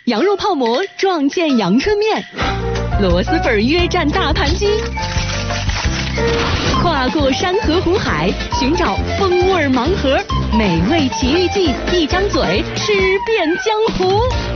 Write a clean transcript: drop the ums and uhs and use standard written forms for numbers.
羊肉泡馍撞见阳春面，螺蛳粉约战大盘鸡，跨过山河湖海，寻找风味盲盒，美味奇遇记，一张嘴吃遍江湖。